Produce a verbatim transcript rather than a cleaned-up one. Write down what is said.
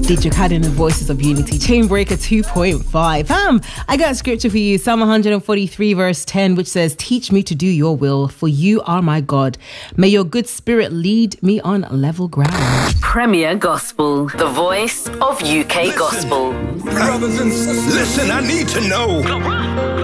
The Jacadian Voices of Unity, Chainbreaker two point five. Um, I got a scripture for you, Psalm one forty-three verse ten, which says, teach me to do your will, for you are my God. May your good spirit lead me on level ground. Premier Gospel, the voice of U K Listen, Gospel. Brothers and sisters, listen, I need to know.